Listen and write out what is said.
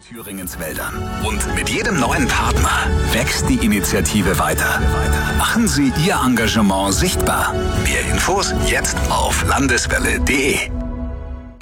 Thüringens Wäldern. Und mit jedem neuen Partner wächst die Initiative weiter. Machen Sie Ihr Engagement sichtbar. Mehr Infos jetzt auf landeswelle.de.